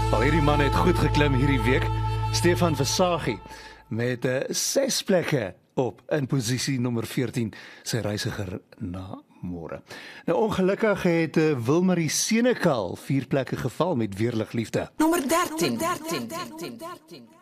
Al hierdie man het goed geklim hierdie week. Stefan Versaghi met 6 plekke op in posisie nommer 14, sy reisiger na môre. Nou ongelukkig het Wilmarie Senekal 4 plekke geval met Weerlig Liefde. Nommer 13.